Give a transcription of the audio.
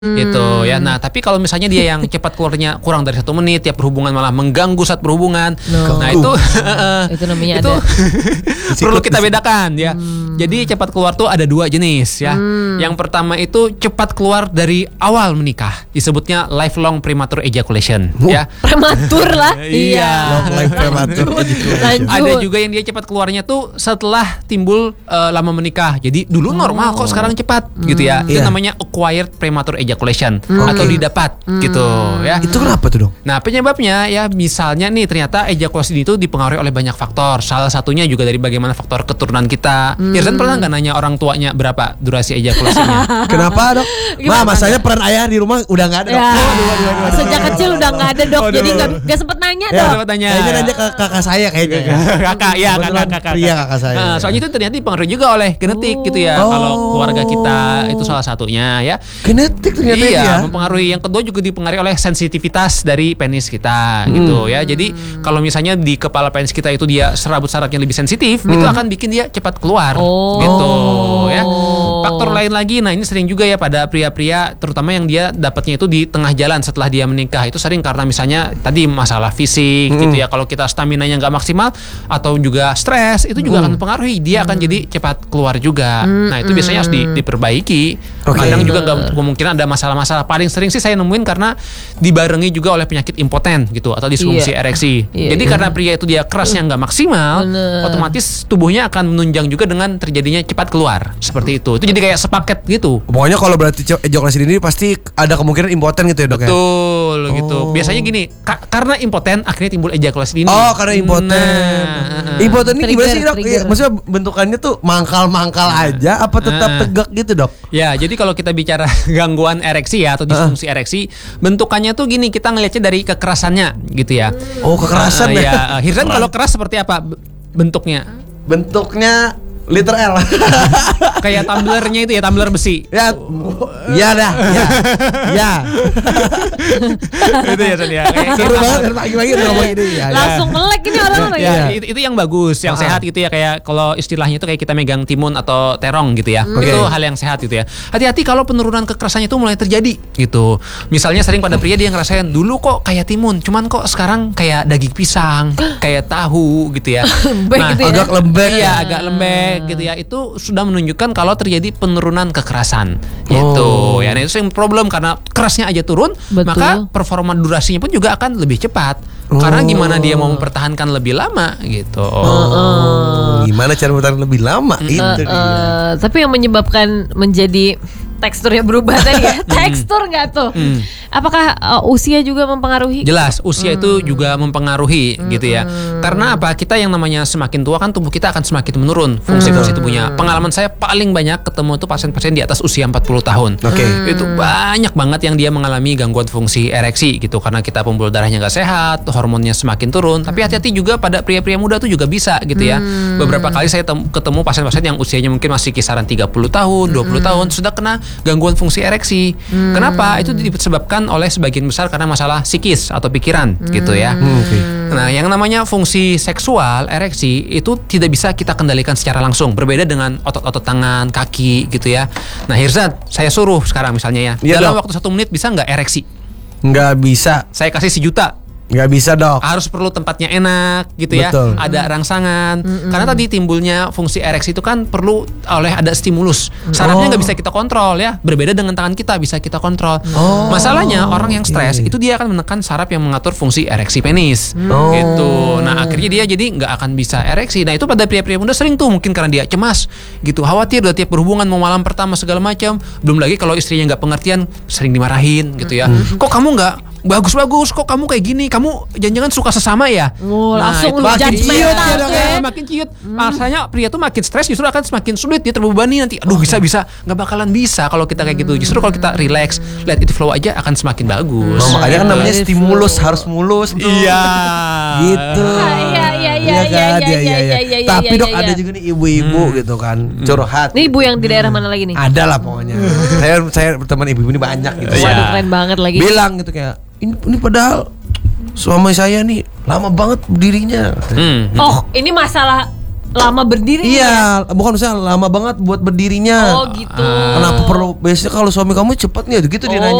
Gitu ya. Nah, tapi kalau misalnya dia yang cepat keluarnya kurang dari 1 menit, tiap berhubungan malah mengganggu saat berhubungan. Nah, itu namanya itu ada perlu kita bedakan ya. Jadi cepat keluar tuh ada 2 jenis ya. Yang pertama itu cepat keluar dari awal menikah, disebutnya lifelong premature ejaculation ya. prematur lah. Iya. Life premature. Lanjut. Ada juga yang dia cepat keluarnya tuh setelah timbul lama menikah. Jadi dulu normal kok, sekarang cepat gitu ya. Itu Iya. namanya acquired premature ejaculation atau didapat gitu ya. Itu kenapa tuh dong? Nah, penyebabnya ya misalnya nih ternyata ejakulasi itu dipengaruhi oleh banyak faktor. Salah satunya juga dari bagaimana faktor keturunan kita. Irsan pernah nggak nanya orang tuanya berapa durasi ejakulasinya? Kenapa dok? Ma, masanya peran ayah di rumah udah nggak ada dok. Ya, sejak kecil udah nggak ada dok, jadi nggak sempet nanya Ya, dok. Coba tanya. Kayaknya nanya ke kakak saya kayaknya. Kakak, ya Kebetulan kakak. Pria kakak saya. Nah, soalnya itu ternyata dipengaruhi juga oleh genetik gitu ya. Kalau keluarga kita itu salah satunya ya. Genetik ternyata Iya, ya. mempengaruhi. Yang kedua juga dipengaruhi oleh sensitivitas dari penis kita gitu ya. Jadi kalau misalnya di kepala penis kita itu dia serabut-sarafnya lebih sensitif, itu akan bikin dia cepat keluar gitu ya. Faktor lain lagi, nah ini sering juga ya pada pria-pria, terutama yang dia dapatnya itu di tengah jalan setelah dia menikah. Itu sering karena misalnya tadi masalah fisik gitu ya. Kalau kita staminanya nggak maksimal atau juga stres, itu juga akan mempengaruhi. Dia akan jadi cepat keluar juga. Nah itu biasanya harus diperbaiki. Kadang juga nggak kemungkinan ada masalah-masalah. Paling sering sih saya nemuin karena dibarengi juga oleh penyakit impoten gitu atau disfungsi ereksi. Jadi karena pria itu dia kerasnya nggak maksimal, otomatis tubuhnya akan menunjang juga dengan terjadinya cepat keluar seperti itu. Itu jadi kayak sepaket gitu. Pokoknya kalau berarti ejakulasi dini pasti ada kemungkinan impoten gitu ya dok ya? Betul gitu. Biasanya gini, karena impoten akhirnya timbul ejakulasi dini. Oh karena impoten. Nah, Impoten ini gimana sih dok? Trigger. Maksudnya bentukannya tuh mangkal-mangkal aja apa tetap tegak gitu dok? Ya, jadi kalau kita bicara gangguan ereksi ya atau disfungsi ereksi, bentukannya tuh gini, kita ngelihatnya dari kekerasannya gitu ya. Oh kekerasan ya? Ya, Hirsan kalau keras seperti apa bentuknya? Bentuknya liter L. Kayak tumblernya itu ya, tumbler besi. Ya, ya dah, ya. Itu ya, San ya. Seru banget pagi-pagi udah ngomong ini. Ya, Langsung melek ini orang-orang ya. Ya, itu yang bagus, yang sehat gitu ya, kayak kalau istilahnya itu kayak kita megang timun atau terong gitu ya. Itu hal yang sehat gitu ya. Hati-hati kalau penurunan kekerasannya itu mulai terjadi gitu. Misalnya sering pada pria dia ngerasain dulu kok kayak timun, cuman kok sekarang kayak daging pisang, kayak tahu gitu ya. Lembek gitu ya. agak lembek. Iya, agak lembek gitu ya. Itu sudah menunjukkan kalau terjadi penurunan kekerasan gitu. Ya, nah itu yang problem karena kerasnya aja turun, Betul. maka performa durasinya pun juga akan lebih cepat. Karena gimana dia mau mempertahankan lebih lama gitu. Gimana cara bertahan lebih lama? Itu dia. Tapi yang menyebabkan menjadi teksturnya berubah tadi ya. Tekstur nggak tuh? Apakah usia juga mempengaruhi? Jelas, usia itu juga mempengaruhi gitu ya. Karena apa? Kita yang namanya semakin tua kan tubuh kita akan semakin menurun fungsi-fungsi tubuhnya. Pengalaman saya paling banyak ketemu tuh pasien-pasien di atas usia 40 tahun. Oke. Itu banyak banget yang dia mengalami gangguan fungsi ereksi gitu karena kita pembuluh darahnya nggak sehat, hormonnya semakin turun. Tapi hati-hati juga pada pria-pria muda tuh juga bisa gitu ya. Beberapa kali saya ketemu pasien-pasien yang usianya mungkin masih kisaran 30 tahun, 20 tahun sudah kena gangguan fungsi ereksi. Kenapa? Itu disebabkan oleh sebagian besar karena masalah psikis atau pikiran gitu ya. Nah, yang namanya fungsi seksual ereksi itu tidak bisa kita kendalikan secara langsung. Berbeda dengan otot-otot tangan, kaki gitu ya. Nah, Hirzad, saya suruh sekarang misalnya ya. Iya, Dalam dok. waktu 1 menit bisa nggak ereksi? Nggak bisa, Saya kasih 1 juta. nggak bisa dok. Harus perlu tempatnya enak gitu ya. Betul. Ada rangsangan. Karena tadi timbulnya fungsi ereksi itu kan perlu oleh ada stimulus. Sarafnya nggak bisa kita kontrol ya. Berbeda dengan tangan kita bisa kita kontrol. Masalahnya orang yang stres itu dia akan menekan saraf yang mengatur fungsi ereksi penis. Gitu. Nah, akhirnya dia jadi nggak akan bisa ereksi. Nah, itu pada pria-pria muda sering tuh mungkin karena dia cemas gitu, khawatir udah tiap berhubungan mau malam pertama segala macam. Belum lagi kalau istrinya nggak pengertian, sering dimarahin gitu ya. Kok kamu nggak bagus-bagus, kok kamu kayak gini, kamu jangan-jangan suka sesama ya. Langsung itu lu makin judgmental ciut tuh ya, ya. makin ciut. Masanya pria tuh makin stres justru akan semakin sulit dia terbebani nanti. Aduh, bisa nggak bakalan bisa kalau kita kayak gitu. Justru kalau kita relax, let it flow aja akan semakin bagus. Makanya kan Gitu. namanya stimulus, harus mulus. Bro. Iya. Gitu. Iya, kan? iya. Tapi dok ada juga nih ibu-ibu gitu kan curhat. Ini ibu yang di daerah mana lagi nih? Ada lah pokoknya. saya teman ibu-ibu ini banyak gitu. Waduh, keren banget lagi. Bilang gitu kayak ini padahal suami saya nih lama banget berdirinya. Oh, ini masalah lama berdiri. Iya, bukan maksudnya lama banget buat berdirinya. Oh gitu. Kenapa perlu? Biasanya kalau suami kamu cepet nih, gitu dia nanya.